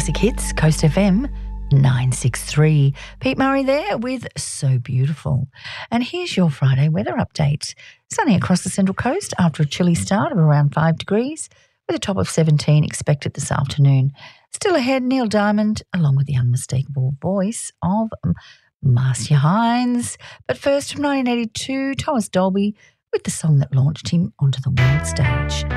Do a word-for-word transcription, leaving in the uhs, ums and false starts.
Classic Hits, Coast F M nine six three. Pete Murray there with So Beautiful. And here's your Friday weather update. Sunny across the Central Coast after a chilly start of around five degrees with a top of seventeen expected this afternoon. Still ahead, Neil Diamond along with the unmistakable voice of Marcia Hines. But first, from nineteen eighty-two, Thomas Dolby with the song that launched him onto the world stage.